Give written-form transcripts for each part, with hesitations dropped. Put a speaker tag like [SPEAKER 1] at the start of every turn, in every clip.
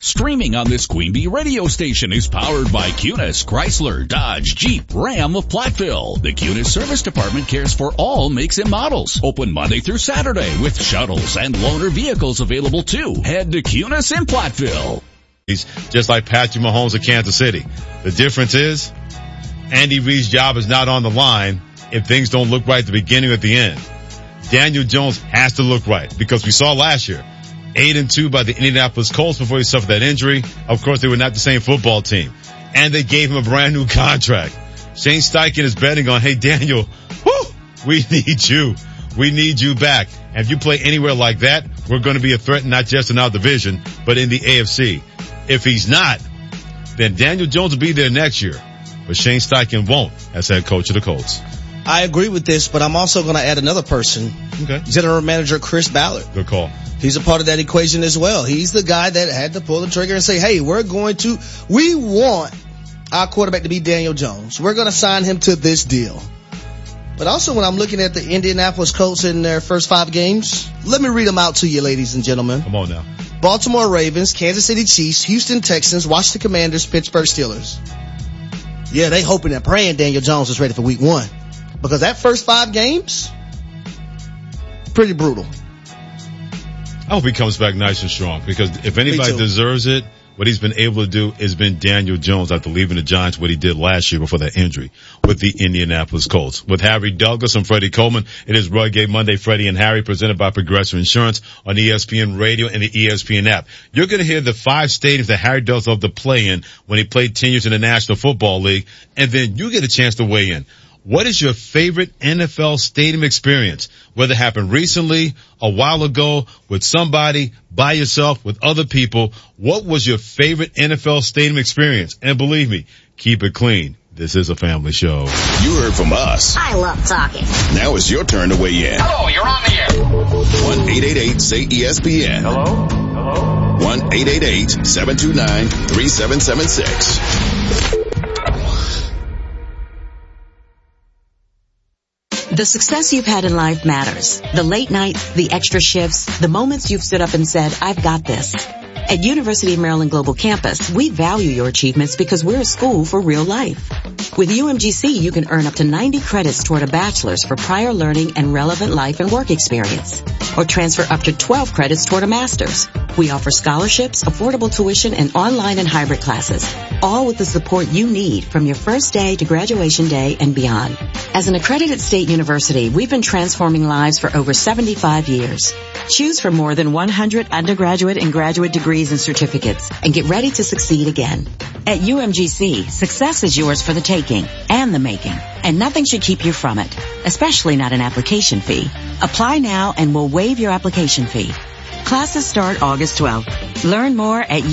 [SPEAKER 1] Streaming on this Queen Bee radio station is powered by Kunis, Chrysler, Dodge, Jeep, Ram of Platteville. The Kunis Service Department cares for all makes and models. Open Monday through Saturday with shuttles and loaner vehicles available too. Head to Kunis in Platteville.
[SPEAKER 2] He's just like Patrick Mahomes of Kansas City. The difference is Andy Reid's job is not on the line if things don't look right at the beginning or at the end. Daniel Jones has to look right because we saw last year 8-2 by the Indianapolis Colts before he suffered that injury. Of course, they were not the same football team. And they gave him a brand new contract. Shane Steichen is betting on, hey, Daniel, we need you. We need you back. And if you play anywhere like that, we're going to be a threat not just in our division, but in the AFC. If he's not, then Daniel Jones will be there next year. But Shane Steichen won't as head coach of the Colts.
[SPEAKER 3] I agree with this, but I'm also going to add another person.
[SPEAKER 2] Okay.
[SPEAKER 3] General Manager Chris Ballard.
[SPEAKER 2] Good call.
[SPEAKER 3] He's a part of that equation as well. He's the guy that had to pull the trigger and say, hey, we want our quarterback to be Daniel Jones. We're going to sign him to this deal. But also when I'm looking at the Indianapolis Colts in their first 5 games, let me read them out to you, ladies and gentlemen.
[SPEAKER 2] Come on now.
[SPEAKER 3] Baltimore Ravens, Kansas City Chiefs, Houston Texans, Washington Commanders, Pittsburgh Steelers. Yeah, they hoping and praying Daniel Jones is ready for week 1. Because that first 5 games, pretty brutal.
[SPEAKER 2] I hope he comes back nice and strong because if anybody deserves it, what he's been able to do has been Daniel Jones after leaving the Giants, what he did last year before that injury with the Indianapolis Colts. With Harry Douglas and Freddie Coleman, it is Rugged Monday, Freddie and Harry, presented by Progressive Insurance on ESPN Radio and the ESPN app. You're going to hear the 5 stadiums that Harry Douglas loved to play in when he played 10 years in the National Football League, and then you get a chance to weigh in. What is your favorite NFL stadium experience? Whether it happened recently, a while ago, with somebody, by yourself, with other people, what was your favorite NFL stadium experience? And believe me, keep it clean. This is a family show.
[SPEAKER 4] You heard from us.
[SPEAKER 5] I love talking.
[SPEAKER 4] Now it's your turn to weigh in.
[SPEAKER 6] Hello, you're on the air.
[SPEAKER 4] 1-888-SAY-ESPN.
[SPEAKER 6] Hello?
[SPEAKER 4] 1-888-729-3776.
[SPEAKER 7] The success you've had in life matters. The late nights, the extra shifts, the moments you've stood up and said, I've got this. At University of Maryland Global Campus, we value your achievements because we're a school for real life. With UMGC, you can earn up to 90 credits toward a bachelor's for prior learning and relevant life and work experience, or transfer up to 12 credits toward a master's. We offer scholarships, affordable tuition, and online and hybrid classes, all with the support you need from your first day to graduation day and beyond. As an accredited state university, we've been transforming lives for over 75 years. Choose from more than 100 undergraduate and graduate degrees and certificates and get ready to succeed again. At UMGC, success is yours for the taking and the making, and nothing should keep you from it, especially not an application fee. Apply now and we'll waive your application fee. Classes start August 12th. Learn more at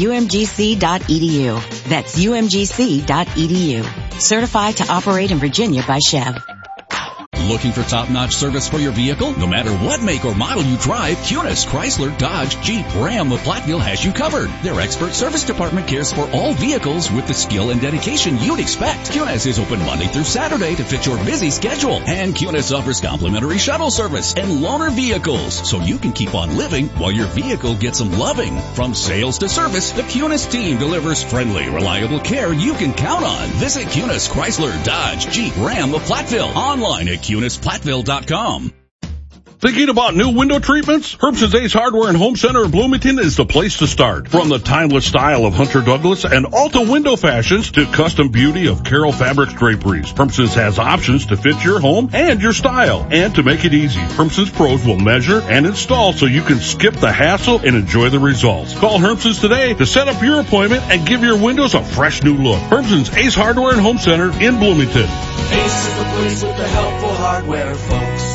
[SPEAKER 7] umgc.edu. That's umgc.edu. Certified to operate in Virginia by Chev.
[SPEAKER 1] Looking for top-notch service for your vehicle? No matter what make or model you drive, Kunis, Chrysler, Dodge, Jeep, Ram of Platteville has you covered. Their expert service department cares for all vehicles with the skill and dedication you'd expect. Kunis is open Monday through Saturday to fit your busy schedule. And Kunis offers complimentary shuttle service and loaner vehicles, so you can keep on living while your vehicle gets some loving. From sales to service, the Kunis team delivers friendly, reliable care you can count on. Visit Kunis, Chrysler, Dodge, Jeep, Ram of Platteville. Online at KunisPlatteville.com.
[SPEAKER 8] Thinking about new window treatments? Herbson's Ace Hardware and Home Center in Bloomington is the place to start. From the timeless style of Hunter Douglas and Alta window fashions to custom beauty of Carroll Fabrics draperies, Herbson's has options to fit your home and your style. And to make it easy, Herbson's pros will measure and install so you can skip the hassle and enjoy the results. Call Herbson's today to set up your appointment and give your windows a fresh new look. Herbson's Ace Hardware and Home Center in Bloomington.
[SPEAKER 9] Ace is the place with the helpful hardware, folks.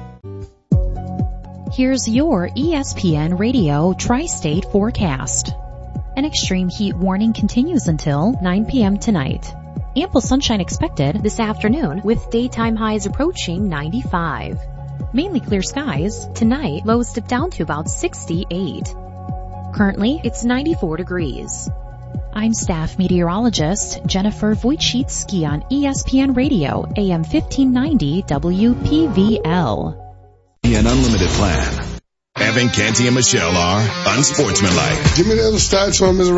[SPEAKER 10] Here's your ESPN Radio Tri-State forecast. An extreme heat warning continues until 9 p.m. tonight. Ample sunshine expected this afternoon with daytime highs approaching 95. Mainly clear skies. Tonight, lows dip down to about 68. Currently, it's 94 degrees. I'm staff meteorologist Jennifer Wojcicki on ESPN Radio, AM 1590 WPVL.
[SPEAKER 4] An unlimited plan. Evan, Canty, and Michelle are unsportsmanlike.
[SPEAKER 11] Give me the other stats from his